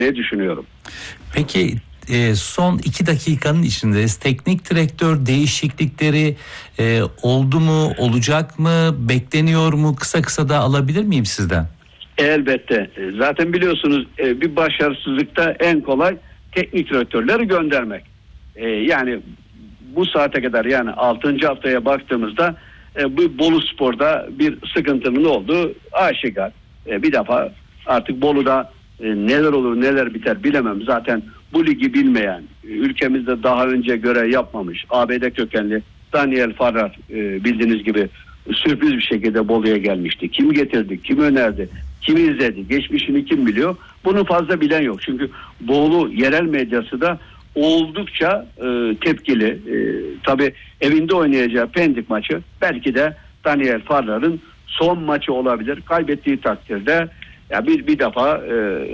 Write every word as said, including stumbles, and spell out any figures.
ne düşünüyorum. Peki e, son iki dakikanın içindeyiz. Teknik direktör değişiklikleri e, oldu mu, olacak mı, bekleniyor mu? Kısa kısa da alabilir miyim sizden? Elbette. Zaten biliyorsunuz bir başarısızlıkta en kolay teknik direktörleri göndermek. Yani bu saate kadar, yani altıncı haftaya baktığımızda bu Bolu Spor'da bir sıkıntının olduğu aşikar. Bir defa artık Bolu'da neler olur neler biter bilemem. Zaten bu ligi bilmeyen, ülkemizde daha önce görev yapmamış A B D kökenli Daniel Farrar bildiğiniz gibi sürpriz bir şekilde Bolu'ya gelmişti. Kim getirdi, kim önerdi, kim izledi, geçmişini kim biliyor? Bunu fazla bilen yok. Çünkü Bolu yerel medyası da oldukça e, tepkili. E, tabii evinde oynayacağı Pendik maçı belki de Daniel Farrar'ın son maçı olabilir. Kaybettiği takdirde ya bir bir defa e,